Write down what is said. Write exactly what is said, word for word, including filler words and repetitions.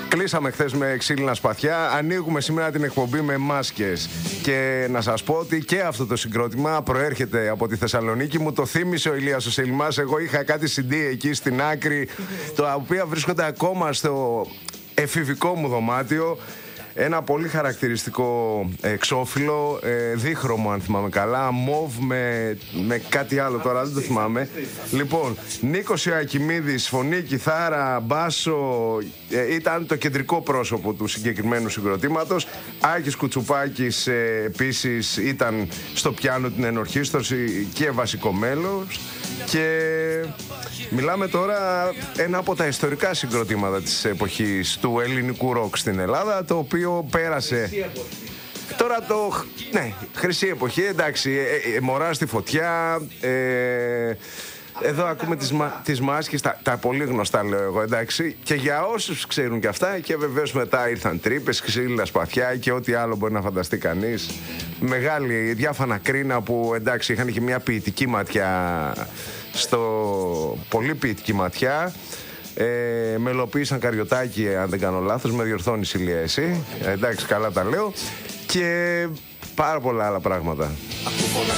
Κλείσαμε χθες με ξύλινα σπαθιά. Ανοίγουμε σήμερα την εκπομπή με μάσκες. Και να σας πω ότι και αυτό το συγκρότημα προέρχεται από τη Θεσσαλονίκη. Μου το θύμισε ο Ηλίας ο Σελιμάς. Εγώ είχα κάτι σι ντι εκεί στην άκρη, τα οποία βρίσκονται ακόμα στο εφηβικό μου δωμάτιο. Ένα πολύ χαρακτηριστικό εξώφυλλο, ε, δίχρωμο αν θυμάμαι καλά, μοβ με, με κάτι άλλο τώρα, δεν το θυμάμαι. Λοιπόν, Νίκος Ιωακημίδης, φωνή, κιθάρα, μπάσο, ε, ήταν το κεντρικό πρόσωπο του συγκεκριμένου συγκροτήματος. Άκης Κουτσουπάκης ε, επίσης ήταν στο πιάνο την ενορχήστρωση και βασικό μέλος. Και μιλάμε τώρα ένα από τα ιστορικά συγκροτήματα της εποχής του ελληνικού ροκ στην Ελλάδα, το οποίο πέρασε τώρα το... ναι, χρυσή εποχή, εντάξει, ε, ε, μωρά στη φωτιά, ε, εδώ ακούμε τις, μα, τις μάσκες, τα, τα πολύ γνωστά λέω εγώ, εντάξει, και για όσους ξέρουν και αυτά, και βεβαίως μετά ήρθαν τρύπες, ξύλινα σπαθιά και ό,τι άλλο μπορεί να φανταστεί κανείς. Μεγάλη διάφανα κρίνα που εντάξει είχαν και μια ποιητική ματιά, στο πολύ ποιητική ματιά. Ε, μελοποίησαν Καριωτάκη, αν δεν κάνω λάθος, με διορθώνεις Ηλία εσύ, ε, εντάξει καλά τα λέω, και πάρα πολλά άλλα πράγματα.